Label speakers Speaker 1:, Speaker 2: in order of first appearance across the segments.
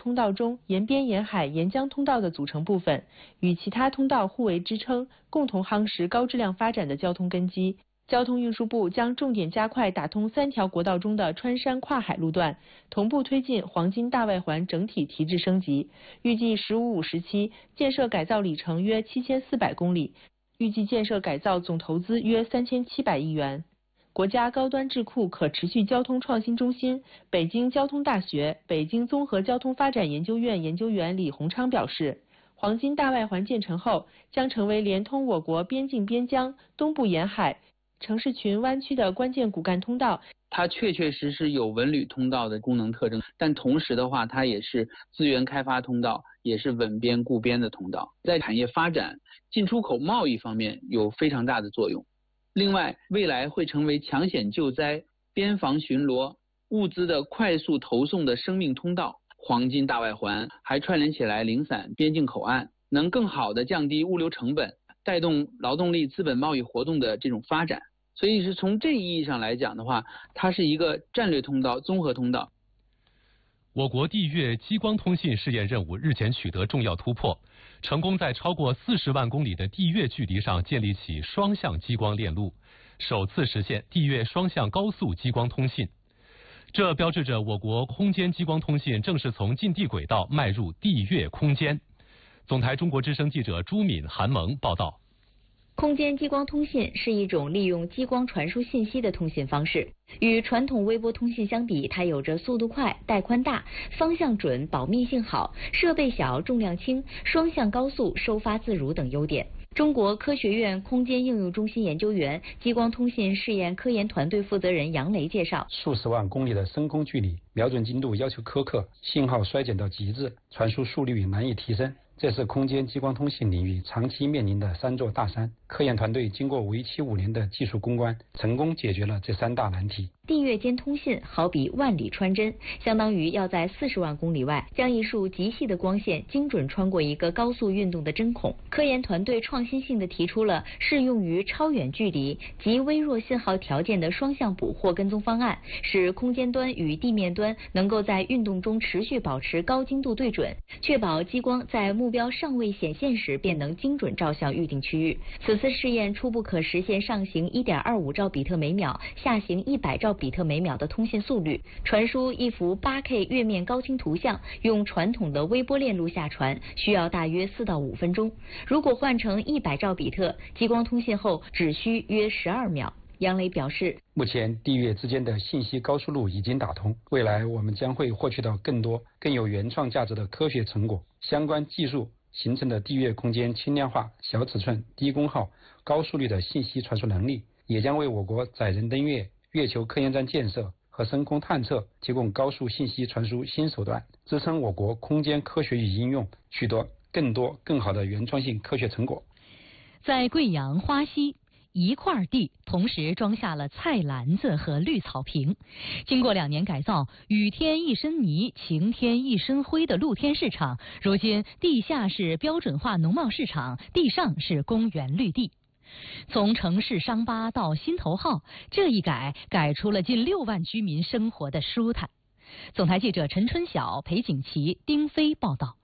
Speaker 1: 通道中沿边沿海沿江通道的组成部分，与其他通道互为支撑，共同夯实高质量发展的交通根基。交通运输部将重点加快打通3条国道中的穿山跨海路段，同步推进黄金大外环整体提质升级，预计“15-5”时期建设改造里程约7400公里，预计建设改造总投资约3700亿元。国家高端智库可持续交通创新中心、北京交通大学、北京综合交通发展研究院研究员李洪昌表示，黄金大外环建成后，将成为连通我国边境边疆、东部沿海、城市群湾区的关键骨干通道。
Speaker 2: 它确实有文旅通道的功能特征，但同时的话，它也是资源开发通道，也是稳边固边的通道，在产业发展、进出口贸易方面有非常大的作用。另外，未来会成为抢险救灾、边防巡逻、物资的快速投送的生命通道。黄金大外环还串联起来零散边境口岸，能更好的降低物流成本，带动劳动力资本贸易活动的这种发展。所以是从这一意义上来讲的话，它是一个战略通道、综合通道。
Speaker 3: 我国地月激光通信试验任务日前取得重要突破，成功在超过40万公里的地月距离上建立起双向激光链路，首次实现地月双向高速激光通信。这标志着我国空间激光通信正式从近地轨道迈入地月空间。总台中国之声记者朱敏、韩萌报道。
Speaker 4: 空间激光通信是一种利用激光传输信息的通信方式。与传统微波通信相比，它有着速度快、带宽大、方向准、保密性好、设备小、重量轻、双向高速、收发自如等优点。中国科学院空间应用中心研究员、激光通信试验科研团队负责人杨雷介绍，
Speaker 5: 数十万公里的升空距离，瞄准精度要求苛刻，信号衰减到极致，传输速率难以提升。这是空间激光通信领域长期面临的3座大山。科研团队经过为期5年的技术攻关，成功解决了这3大难题。
Speaker 4: 地月间通信好比万里穿针，相当于要在40万公里外将一束极细的光线精准穿过一个高速运动的针孔。科研团队创新性地提出了适用于超远距离及微弱信号条件的双向捕获跟踪方案，使空间端与地面端能够在运动中持续保持高精度对准，确保激光在目标尚未显现时便能精准照向预定区域。此次试验初步可实现上行 1.25 兆比特每秒、下行100兆比特每秒的通信速率，传输一幅 8K 月面高清图像，用传统的微波链路下传需要大约4到5分钟。如果换成100兆比特，激光通信后只需约12秒。杨雷表示，
Speaker 5: 目前地月之间的信息高速路已经打通，未来我们将会获取到更多更有原创价值的科学成果。相关技术形成的地月空间轻量化、小尺寸、低功耗、高速率的信息传输能力，也将为我国载人登月、月球科研站建设和深空探测提供高速信息传输新手段，支撑我国空间科学与应用取得更多更好的原创性科学成果。
Speaker 6: 在贵阳花溪，一块地同时装下了菜篮子和绿草坪。经过2年改造，雨天一身泥，晴天一身灰的露天市场，如今地下是标准化农贸市场，地上是公园绿地。从城市伤疤到心头好，这一改出了近6万居民生活的舒坦。总台记者陈春晓、裴景琦、丁飞报道。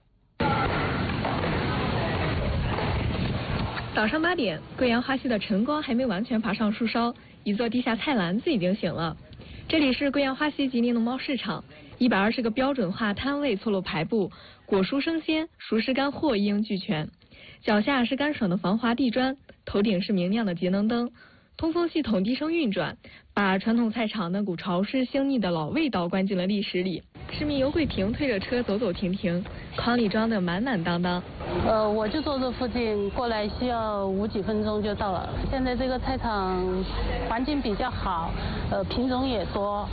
Speaker 7: 早上8点，贵阳花溪的晨光还没完全爬上树梢，一座地下菜篮子已经醒了。这里是贵阳花溪吉林农贸市场，120个标准化摊位错落排布，果蔬生鲜、熟食干货一应俱全。脚下是干爽的防滑地砖，头顶是明亮的节能灯，通风系统低声运转，把传统菜场那股潮湿腥腻的老味道灌进了历史里。市民尤桂萍推着车走走停停，筐里装的满满当当。
Speaker 8: 我就住这附近，过来需要5几分钟就到了。现在这个菜场环境比较好，品种也多。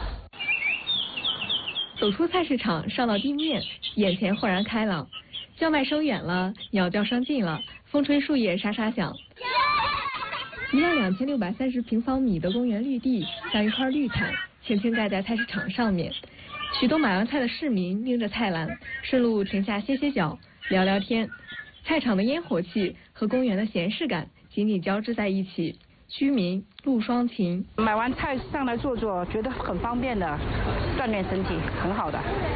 Speaker 7: 走出菜市场，上到地面，眼前豁然开朗。叫卖声远了，鸟叫声近了，风吹树叶沙沙响。一辆2630平方米的公园绿地，像一块绿毯，轻轻盖在菜市场上面。许多买完菜的市民拎着菜篮，顺路停下歇歇脚，聊聊天。菜场的烟火气和公园的闲适感紧紧交织在一起，居民路双情。
Speaker 9: 买完菜上来坐坐，觉得很方便的，锻炼身体，很好的。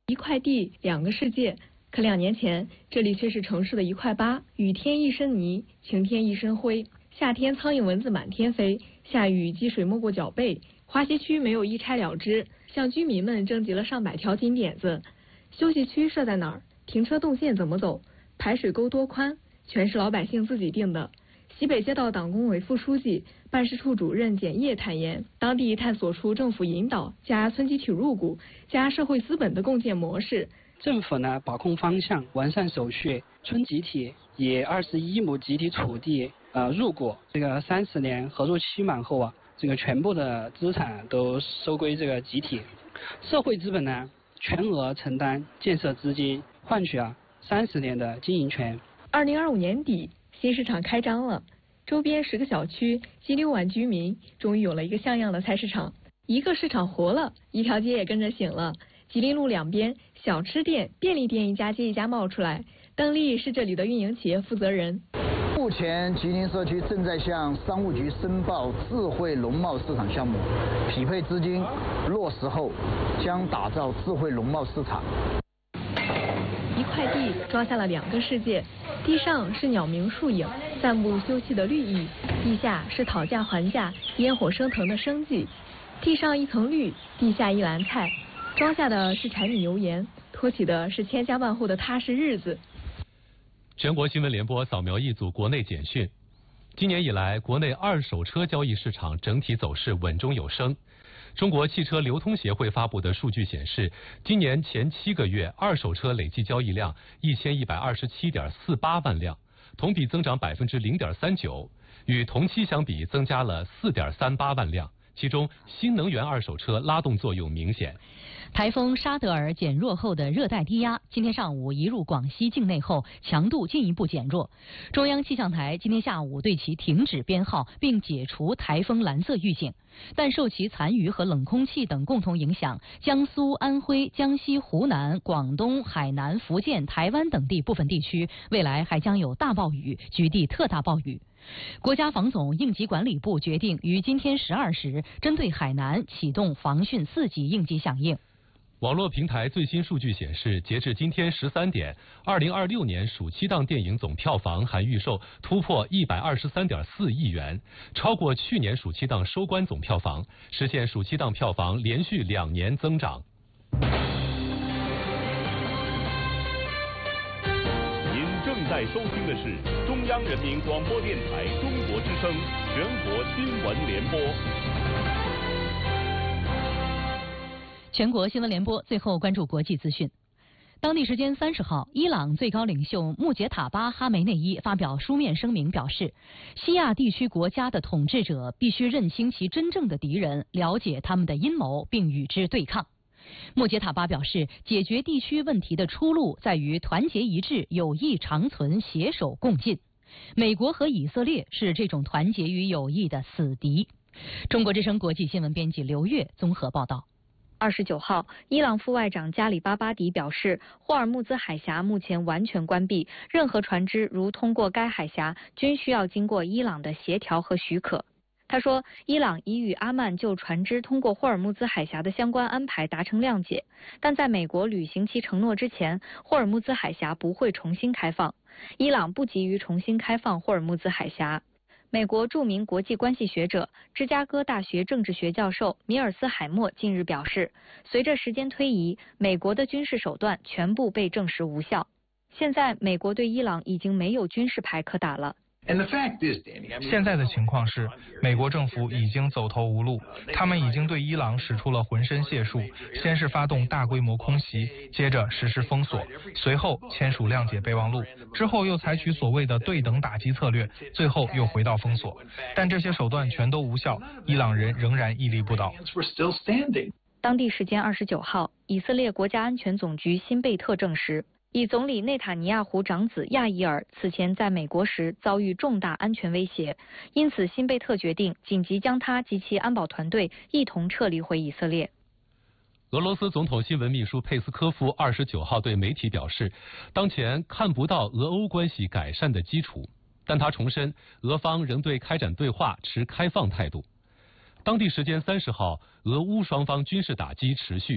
Speaker 7: 一块地，两个世界。可2年前，这里却是城市的1块8，雨天一身泥，晴天一身灰。夏天苍蝇蚊子满天飞，下雨积水没过脚背。花溪区没有一拆了之，向居民们征集了上百条金点子。休息区设在哪儿？停车动线怎么走？排水沟多宽？全是老百姓自己定的。西北街道党工委副书记、办事处主任简烨坦言，当地探索出政府引导加村集体入股加社会资本的共建模式。
Speaker 9: 政府呢把控方向，完善手续，村集体以21亩集体土地入股，这个30年合作期满后这个全部的资产都收归这个集体，社会资本呢全额承担建设资金，换取30年的经营权。
Speaker 7: 2025年底，新市场开张了，周边10个小区近6万居民终于有了一个像样的菜市场。一个市场活了，一条街也跟着醒了。吉林路两边，小吃店、便利店一家接一家冒出来。邓丽是这里的运营企业负责人。
Speaker 10: 目前吉林社区正在向商务局申报智慧农贸市场项目，匹配资金落实后，将打造智慧农贸市场。
Speaker 7: 一块地装下了2个世界，地上是鸟鸣树影、散步休憩的绿意，地下是讨价还价、烟火升腾的生计。地上一层绿，地下一篮菜，装下的是柴米油盐，托起的是千家万户的踏实日子。
Speaker 3: 全国新闻联播扫描一组国内简讯。今年以来，国内二手车交易市场整体走势稳中有升。中国汽车流通协会发布的数据显示，今年前7个月二手车累计交易量1127.48万辆，同比增长0.39%，与同期相比增加了4.38万辆。其中，新能源二手车拉动作用明显。
Speaker 6: 台风沙德尔减弱后的热带低压，今天上午移入广西境内后，强度进一步减弱。中央气象台今天下午对其停止编号，并解除台风蓝色预警。但受其残余和冷空气等共同影响，江苏、安徽、江西、湖南、广东、海南、福建、台湾等地部分地区未来还将有大暴雨，局地特大暴雨。国家防总应急管理部决定于今天12时针对海南启动防汛4级应急响应。
Speaker 3: 网络平台最新数据显示，截至今天13点，2026年暑期档电影总票房含预售突破123.4亿元，超过去年暑期档收官总票房，实现暑期档票房连续2年增长。
Speaker 11: 您正在收听的是中央人民广播电台中国之声全国新闻联播。
Speaker 6: 全国新闻联播最后关注国际资讯。当地时间30号，伊朗最高领袖穆杰塔巴·哈梅内伊发表书面声明，表示，西亚地区国家的统治者必须认清其真正的敌人，了解他们的阴谋，并与之对抗。穆杰塔巴表示，解决地区问题的出路在于团结一致、友谊长存、携手共进。美国和以色列是这种团结与友谊的死敌。中国之声国际新闻编辑刘月综合报道。
Speaker 12: 29号，伊朗副外长加里巴巴迪表示，霍尔木兹海峡目前完全关闭，任何船只如通过该海峡，均需要经过伊朗的协调和许可。他说，伊朗已与阿曼就船只通过霍尔木兹海峡的相关安排达成谅解，但在美国履行其承诺之前，霍尔木兹海峡不会重新开放。伊朗不急于重新开放霍尔木兹海峡。美国著名国际关系学者、芝加哥大学政治学教授米尔斯海默近日表示，随着时间推移，美国的军事手段全部被证实无效。现在，美国对伊朗已经没有军事牌可打了。
Speaker 13: 现在的情况是，美国政府已经走投无路，他们已经对伊朗使出了浑身解数，先是发动大规模空袭，接着实施封锁，随后签署谅解备忘录，之后又采取所谓的对等打击策略，最后又回到封锁。但这些手段全都无效，伊朗人仍然屹立不倒。
Speaker 12: 当地时间29号，以色列国家安全总局辛贝特证实，以总理内塔尼亚胡长子亚伊尔此前在美国时遭遇重大安全威胁，因此辛贝特决定紧急将他及其安保团队一同撤离回以色列。
Speaker 3: 俄罗斯总统新闻秘书佩斯科夫29号对媒体表示，当前看不到俄欧关系改善的基础，但他重申俄方仍对开展对话持开放态度。当地时间30号，俄乌双方军事打击持续。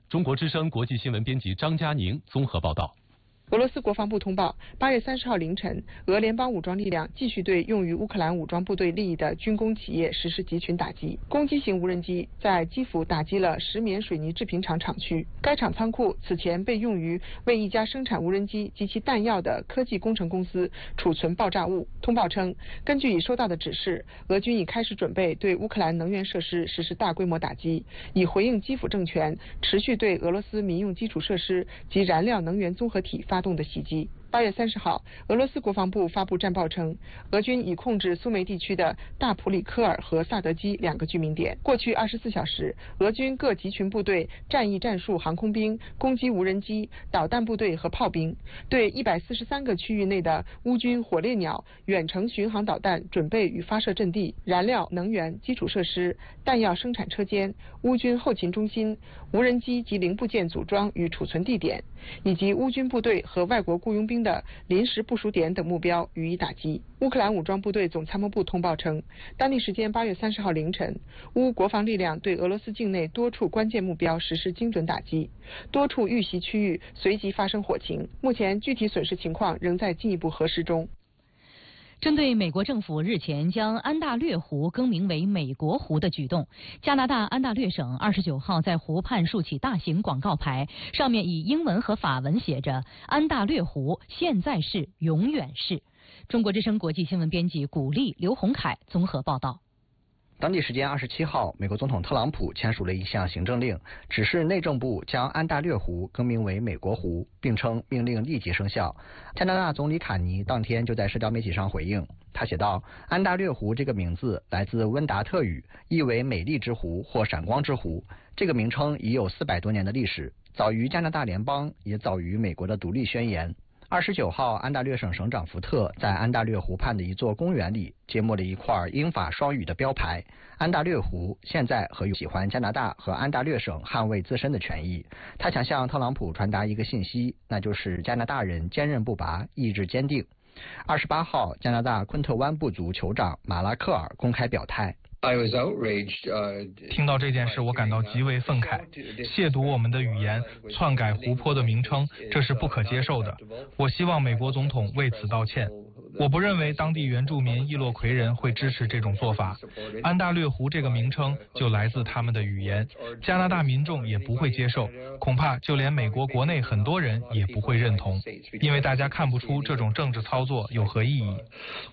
Speaker 3: 中国之声国际新闻编辑张佳宁综合报道。
Speaker 14: 俄罗斯国防部通报，8月30号凌晨，俄联邦武装力量继续对用于乌克兰武装部队利益的军工企业实施集群打击。攻击型无人机在基辅打击了石棉水泥制品厂厂区。该厂仓库此前被用于为一家生产无人机及其弹药的科技工程公司储存爆炸物。通报称，根据已收到的指示，俄军已开始准备对乌克兰能源设施实施大规模打击，以回应基辅政权持续对俄罗斯民用基础设施及燃料能源综合体发动的袭击。8月30号，俄罗斯国防部发布战报称，俄军已控制苏梅地区的大普里科尔和萨德基2个居民点。过去24小时，俄军各集群部队、战役战术航空兵、攻击无人机、导弹部队和炮兵，对143个区域内的乌军火烈鸟远程巡航导弹准备与发射阵地、燃料、能源、基础设施、弹药生产车间、乌军后勤中心、无人机及零部件组装与储存地点，以及乌军部队和外国雇佣兵的临时部署点等目标予以打击。乌克兰武装部队总参谋部通报称，当地时间8月30号凌晨，乌国防力量对俄罗斯境内多处关键目标实施精准打击，多处遇袭区域随即发生火情。目前具体损失情况仍在进一步核实中。
Speaker 6: 针对美国政府日前将安大略湖更名为美国湖的举动，加拿大安大略省29号在湖畔竖起大型广告牌，上面以英文和法文写着“安大略湖现在是，永远是”。中国之声国际新闻编辑古丽、刘洪凯综合报道。
Speaker 15: 当地时间27号，美国总统特朗普签署了一项行政令，指示内政部将安大略湖更名为美国湖，并称命令立即生效。加拿大总理卡尼当天就在社交媒体上回应，他写道：“安大略湖这个名字来自温达特语，意为美丽之湖或闪光之湖。这个名称已有400多年的历史，早于加拿大联邦，也早于美国的独立宣言。”29号，安大略省省长福特在安大略湖畔的一座公园里揭幕了一块英法双语的标牌。安大略湖现在和喜欢加拿大和安大略省捍卫自身的权益。他想向特朗普传达一个信息，那就是加拿大人坚韧不拔，意志坚定。28号，加拿大昆特湾部族酋长马拉克尔公开表态。
Speaker 13: 听到这件事，我感到极为愤慨。亵渎我们的语言，篡改湖泊的名称，这是不可接受的。我希望美国总统为此道歉。我不认为当地原住民伊洛魁人会支持这种做法。安大略湖这个名称就来自他们的语言，加拿大民众也不会接受，恐怕就连美国国内很多人也不会认同，因为大家看不出这种政治操作有何意义。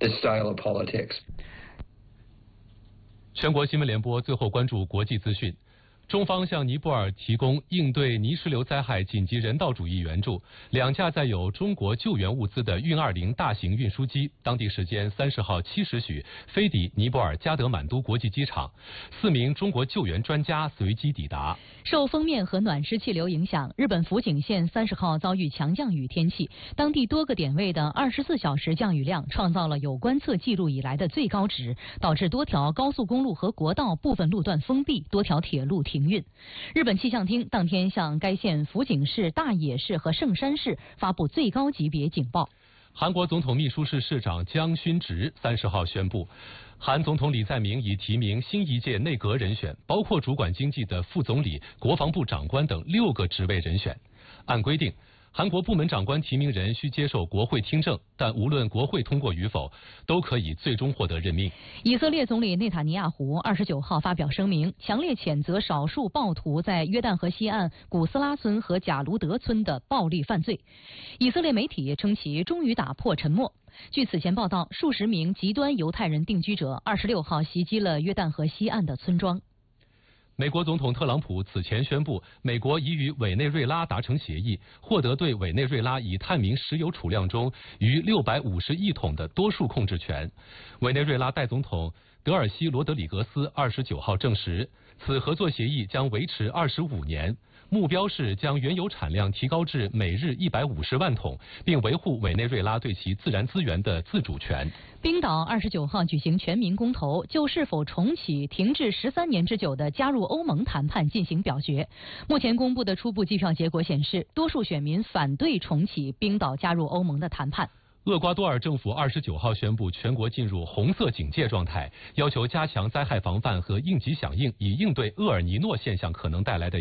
Speaker 3: 全国新闻联播最后关注国际资讯。中方向尼泊尔提供应对泥石流灾害紧急人道主义援助，2架载有中国救援物资的运20大型运输机，当地时间30号7时许飞抵尼泊尔加德满都国际机场，4名中国救援专家随机抵达。
Speaker 6: 受锋面和暖湿气流影响，日本福井县30号遭遇强降雨天气，当地多个点位的24小时降雨量创造了有观测记录以来的最高值，导致多条高速公路和国道部分路段封闭，多条铁路停运。日本气象厅当天向该县福井市、大野市和圣山市发布最高级别警报。
Speaker 3: 韩国总统秘书室市长姜勋植30号宣布，韩总统李在明已提名新一届内阁人选，包括主管经济的副总理、国防部长官等6个职位人选。按规定，韩国部门长官提名人需接受国会听证，但无论国会通过与否，都可以最终获得任命。
Speaker 6: 以色列总理内塔尼亚胡29号发表声明，强烈谴责少数暴徒在约旦河西岸古斯拉村和贾卢德村的暴力犯罪。以色列媒体称其终于打破沉默。据此前报道，数十名极端犹太人定居者26号袭击了约旦河西岸的村庄。
Speaker 3: 美国总统特朗普此前宣布，美国已与委内瑞拉达成协议，获得对委内瑞拉已探明石油储量中逾650亿桶的多数控制权。委内瑞拉代总统德尔西罗德里格斯29号证实，此合作协议将维持25年，目标是将原油产量提高至每日150万桶，并维护委内瑞拉对其自然资源的自主权。
Speaker 6: 冰岛29号举行全民公投，就是否重启停滞13年之久的加入欧盟谈判进行表决。目前公布的初步计票结果显示，多数选民反对重启冰岛加入欧盟的谈判。
Speaker 3: 厄瓜多尔政府29号宣布全国进入红色警戒状态，要求加强灾害防范和应急响应，以应对厄尔尼诺现象可能带来的